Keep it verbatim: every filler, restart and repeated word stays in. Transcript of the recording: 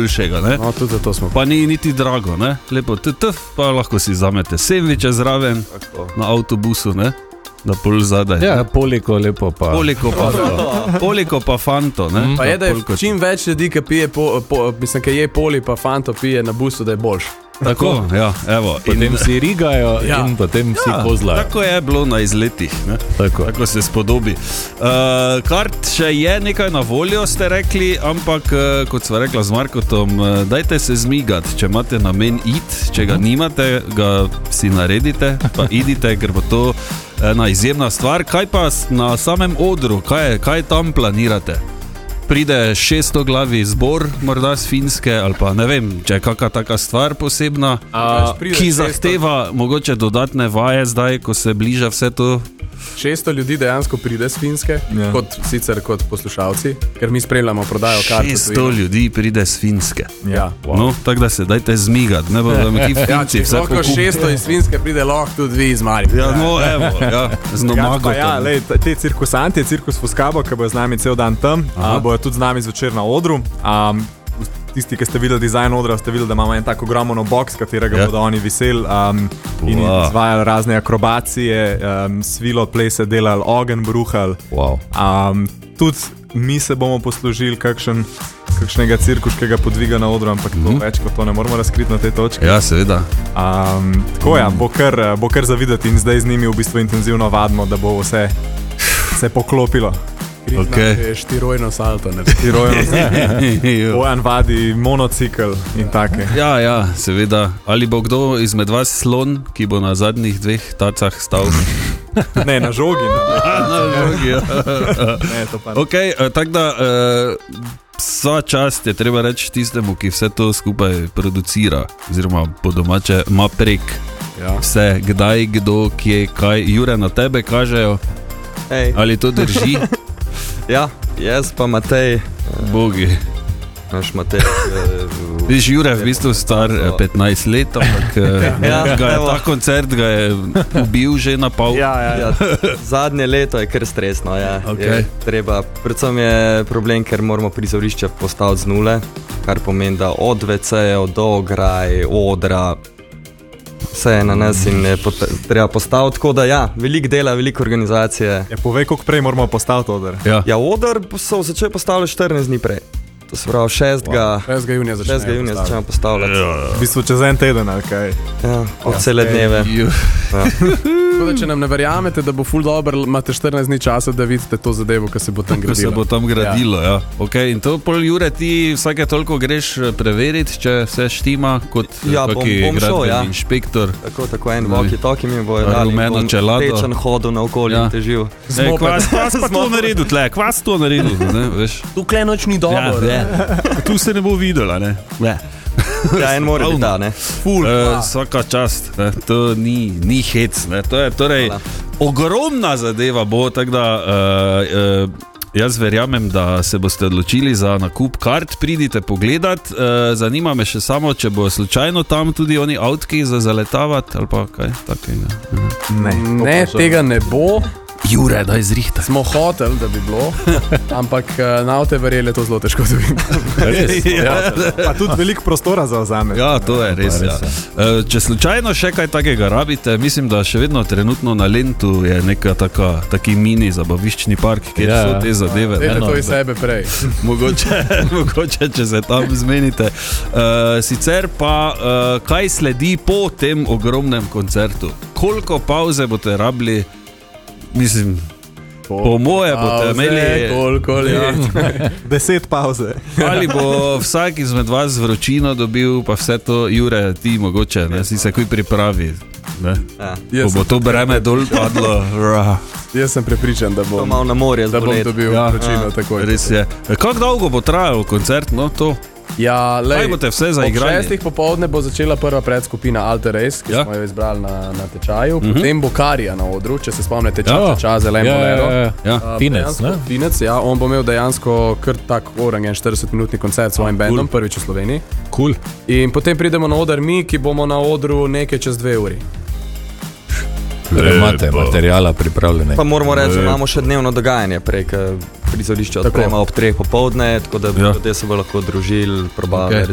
boljšega, ne? No, tudi zato smo. Pa ni niti drago, ne? Lepo, tf, pa lahko si zamete sendviče zraven na avtobusu, ne? Da pol zadaj. Ja, poliko lepo pa. Poliko pa, poliko pa fanto, ne? Pa je, da je čim več ljudi, ki pije, po, po, mislim, ki je poli pa fanto pije na busu, da je boljš. Tako, ja, evo. Potem in, si rigajo ja. in potem ja, si kozlajo. Tako je bilo na izletih, ne? Tako. Tako se spodobi. Uh, kart še je nekaj na voljo, ste rekli, ampak uh, kot sva rekla z Markotom, uh, dajte se zmigati, če imate namen id, če ga nimate, ga si naredite, pa idite, ker bo to ena izjemna stvar. Kaj pa na samem odru, kaj, kaj tam planirate? Pride šestoglavi zbor, morda z Finske, ali pa ne vem, če je kakšna taka stvar posebna, A, ki zahteva mogoče dodatne vaje zdaj, ko se bliža vse to. šeststo ljudi dejansko pride z Finske, ja. kot, sicer kot poslušalci, ker mi spremljamo prodajo kart. šeststo ljudi pride z Finske. Ja. Wow. No, tako da se dajte zmigati, ne bo da mi ki Finci ja, vse pokup. Lahko šeststo iz Finske pride, lahko tudi vi iz Maribora. Ja, no, evo, ja, z nomagotom. Ja, lej, te cirkusanti, cirkus Fuskabo, ki bo z nami cel dan tam, a, bojo tudi z nami zvečer na odru. Um, Tisti, ki ste videli dizajn odra, ste videli, da imamo en tak ogromen box, katerega yeah. bodo oni viseli um, in wow. izvajali razne akrobacije, um, svilo plese delali, ogenj bruhali. Wow. Um, tudi mi se bomo poslužili kakšen, kakšnega cirkuškega podviga na odru, ampak mm-hmm. to več kot to ne moramo razkriti na tej točki. Ja, seveda. Um, tako ja, bo kar, bo kar zavideti in zdaj z njimi v bistvu intenzivno vadimo, da bo vse se poklopilo. Okay. Štirojno salto. Štirojno salto. Bojan vadi monocikl in take. Ja, ja, seveda. Ali bo kdo izmed vas slon, ki bo na zadnjih dveh tacah stal? Ne, na žogi. Ne. Na žogi, ja. Ne, to pa ne. Ok, tako da uh, vsa čast je treba reči tistemu, ki vse to skupaj producira, oziroma po domače ima prek ja. vse, kdaj, kdo, kje, kaj. Jure, na tebe kažejo? Ej. Ali to drži? Ja, jaz pa Matej. Bogi. Naš Matej. Viš, Jure je v bistvu star petnajst let, ampak ja, ga je, ta koncert ga je ubil že na pol. Ja, ja, ja. Zadnje leto je kar stresno. Ja. Okay. Je treba. Predvsem je problem, ker moramo prizorišče postaviti z nule, kar pomeni, da od vecejev do ograj, odra, vse je na nas in je pot- treba postaviti, tako da ja, veliko dela, veliko organizacije. Ja, povej, koliko prej moramo postaviti oder. Ja, ja oder so začeli postavljati štirinajst dni prej. To se pravi šestega junija začnemo postavljati. Ja, ja. V bistvu čez en teden, ali kaj? Ja, od ja, cele dneve. Ja. Tako da, če nam ne verjamete, da bo ful dobro, imate štirinajst dni časa, da vidite to zadevo, ko se bo tam gradilo. Ko se bo tam gradilo, ja. ja. Okay, in to pol, Jure, ti vsake toliko greš preveriti, če vse štima, kot ja, kaki gradbeni ja. inšpektor. Tako, tako en walkie-talkie mi bo dali, rumeno čelado. Tečen hodil na okolje ja. in težil. Ej, kvas, kvas pa to naredil, tle, kvas to naredil, ne, veš. Tukaj noč ni dobro. Ja, tu se ne bo videla, ne. Ne. Ja, en mora biti, da, ne. Ful, uh, vsaka čast, ne. To ni, ni hec, ne. To je torej Hvala. ogromna zadeva bo, tako da uh, uh, jaz verjamem, da se boste odločili za nakup kart, pridite pogledat, uh, zanima me še samo, če bo slučajno tam tudi oni avtki za zaletavati, ali pa kaj takega. Ne, ne tega ne bo. Jure, daj zrihta. Smo hoteli, da bi bilo, ampak na avte verjeli to zelo težko dobim. Ja. Pa tudi veliko prostora za vzame. Ja, to je res. Ja. Če slučajno še kaj takega rabite, mislim, da še vedno trenutno na Lentu je neka taka, taki mini zabaviščni park, kjer ja. so te zadeve. Dajte to iz sebe prej. Mogoče, mogoče, če se tam zmenite. Uh, sicer pa, uh, kaj sledi po tem ogromnem koncertu? Koliko pauze boste rabili? Mislim, po, po moje boste imeli koliko let. Deset pauze. Ali bo vsak izmed vas vročino dobil, pa vse to, Jure, ti mogoče, ne, si se kaj pripravi. Ne? Ja. Ko bo to breme dol padlo. Jaz sem prepričan, da bom, malo na morje, da bom dobil ja. vročino ja. takoj. Res je. Kako dolgo bo trajal koncert, no to? Ja, lej, boste vse zaigrali? Ob šestih popoldne bo začela prva predskupina Alter Race, ki ja. smo jo izbrali na, na tečaju. Potem uh-huh. bo Karija na odru, če se spomnite časa, ja. čas, Zelen ja, Bolero. Ja, ja, ja. Uh, Finec, ne? Finec, ja. On bo imel dejansko kar tak orangen štiridesetminutni koncert s svojim ah, bandom, cool. prvič v Sloveniji. Cool. In potem pridemo na oder mi, ki bomo na odru nekaj čez dve uri. Imate materijala pripravljene. Pa moramo reči, da imamo še dnevno dogajanje prek prizorišča odprema ob treh popoldne, tako da ja. ljudje se bo lahko družili, probali.